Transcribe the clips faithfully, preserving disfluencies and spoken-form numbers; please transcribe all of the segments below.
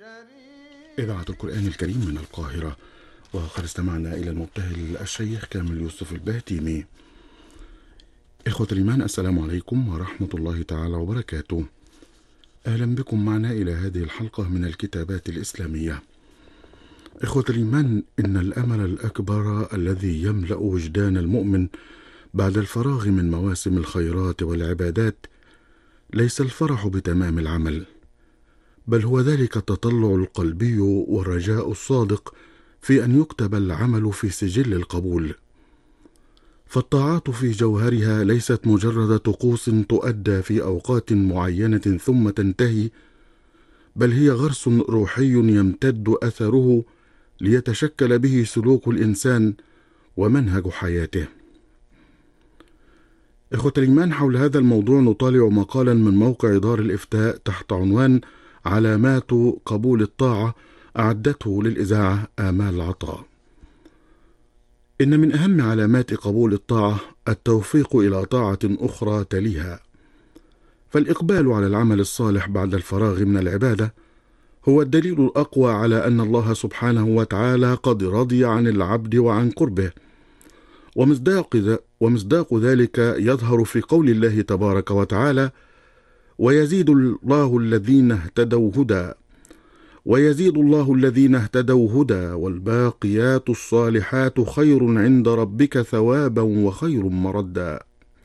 إذاعة القرآن الكريم من القاهرة، وقد استمعنا إلى المبتهل الشيخ كامل يوسف البهتيمي. إخوة الإيمان، السلام عليكم ورحمة الله تعالى وبركاته. أهلا بكم معنا إلى هذه الحلقة من الكتابات الإسلامية. إخوة الإيمان، إن الأمل الأكبر الذي يملأ وجدان المؤمن بعد الفراغ من مواسم الخيرات والعبادات ليس الفرح بتمام العمل، بل هو ذلك التطلع القلبي والرجاء الصادق في أن يكتب العمل في سجل القبول. فالطاعات في جوهرها ليست مجرد طقوس تؤدى في أوقات معينة ثم تنتهي، بل هي غرس روحي يمتد أثره ليتشكل به سلوك الإنسان ومنهج حياته. إخوة الإيمان، حول هذا الموضوع نطالع مقالا من موقع دار الإفتاء تحت عنوان علامات قبول الطاعة، أعدته للإذاعة آمال عطاء. إن من أهم علامات قبول الطاعة التوفيق إلى طاعة أخرى تليها، فالإقبال على العمل الصالح بعد الفراغ من العبادة هو الدليل الأقوى على أن الله سبحانه وتعالى قد رضي عن العبد وعن قربه، ومصداق, ومصداق ذلك يظهر في قول الله تبارك وتعالى: ويزيد الله الذين اهتدوا هدى ويزيد الله الذين اهتدوا هدى والباقيات الصالحات خير عند ربك ثوابا وخير مردا.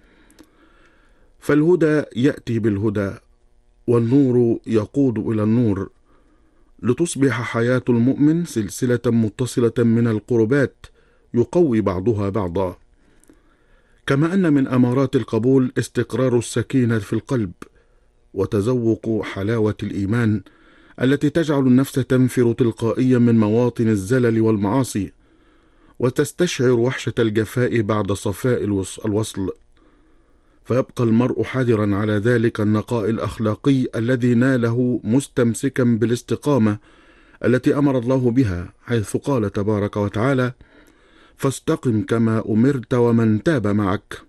فالهدى يأتي بالهدى، والنور يقود إلى النور، لتصبح حياة المؤمن سلسلة متصلة من القربات يقوي بعضها بعضا. كما أن من أمارات القبول استقرار السكينة في القلب وتذوق حلاوة الإيمان التي تجعل النفس تنفر تلقائيا من مواطن الزلل والمعاصي، وتستشعر وحشة الجفاء بعد صفاء الوصل، فيبقى المرء حذرا على ذلك النقاء الأخلاقي الذي ناله مستمسكا بالاستقامة التي أمر الله بها، حيث قال تبارك وتعالى: فاستقم كما أمرت ومن تاب معك.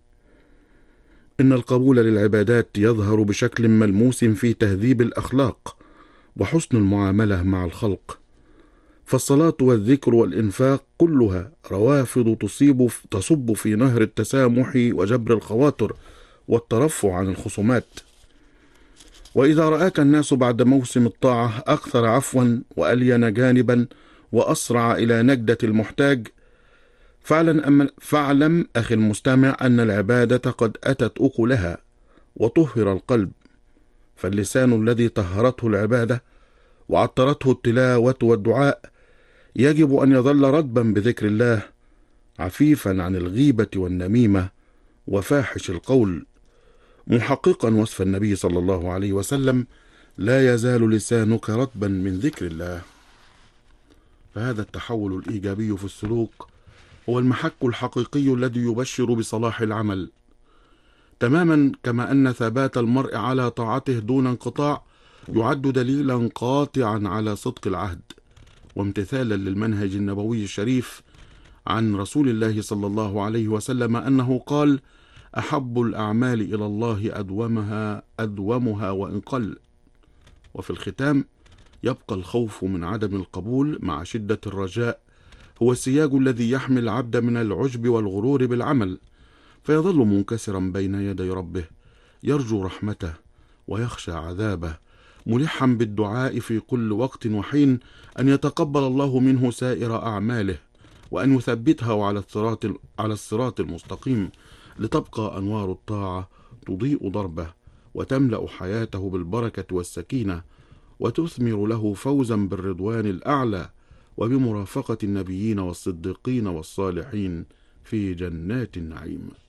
إن القبول للعبادات يظهر بشكل ملموس في تهذيب الأخلاق وحسن المعاملة مع الخلق، فالصلاة والذكر والإنفاق كلها روافد تصيب تصب في نهر التسامح وجبر الخواطر والترفع عن الخصومات. وإذا رآك الناس بعد موسم الطاعة أكثر عفوا وألين جانبا وأسرع إلى نجدة المحتاج، فاعلم, فاعلم أخي المستمع أن العبادة قد أتت أكلها وطهر القلب، فاللسان الذي طهرته العبادة وعطرته التلاوة والدعاء يجب أن يظل رطبا بذكر الله، عفيفا عن الغيبة والنميمة وفاحش القول، محققا وصف النبي صلى الله عليه وسلم: لا يزال لسانك رطبا من ذكر الله. فهذا التحول الإيجابي في السلوك هو المحك الحقيقي الذي يبشر بصلاح العمل، تماما كما أن ثبات المرء على طاعته دون انقطاع يعد دليلا قاطعا على صدق العهد وامتثالا للمنهج النبوي الشريف عن رسول الله صلى الله عليه وسلم أنه قال: أحب الأعمال إلى الله أدومها أدومها وإن قل. وفي الختام، يبقى الخوف من عدم القبول مع شدة الرجاء هو السياج الذي يحمي العبد من العجب والغرور بالعمل، فيظل منكسرا بين يدي ربه يرجو رحمته ويخشى عذابه، ملحا بالدعاء في كل وقت وحين أن يتقبل الله منه سائر أعماله، وأن يثبتها على الصراط على الصراط المستقيم، لتبقى أنوار الطاعة تضيء دربه وتملأ حياته بالبركة والسكينة، وتثمر له فوزا بالرضوان الأعلى وبمرافقة النبيين والصديقين والصالحين في جنات النعيم.